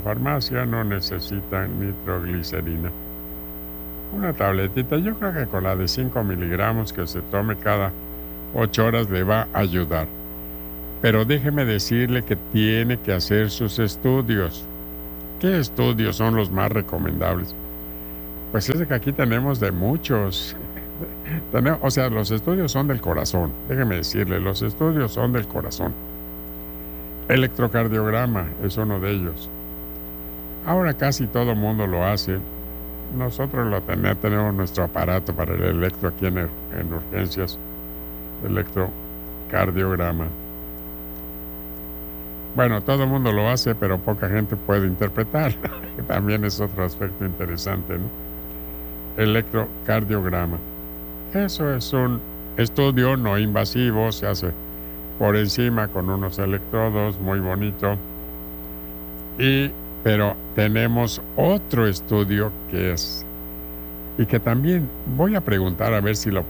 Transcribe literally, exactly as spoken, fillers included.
Farmacia no necesitan nitroglicerina. Una tabletita, yo creo que con la de cinco miligramos que se tome cada ocho horas le va a ayudar. Pero déjeme decirle que tiene que hacer sus estudios. ¿Qué estudios son los más recomendables? Pues es de que aquí tenemos de muchos. Tenemos, o sea, los estudios son del corazón. Déjeme decirle, los estudios son del corazón. Electrocardiograma es uno de ellos. Ahora casi todo mundo lo hace. Nosotros lo tenemos, tenemos nuestro aparato para el electro aquí en, en urgencias. Electrocardiograma. Bueno, todo el mundo lo hace, pero poca gente puede interpretar. También es otro aspecto interesante, ¿no? Electrocardiograma. Eso es un estudio no invasivo, se hace por encima con unos electrodos, muy bonito. Y, pero tenemos otro estudio que es, y que también voy a preguntar a ver si lo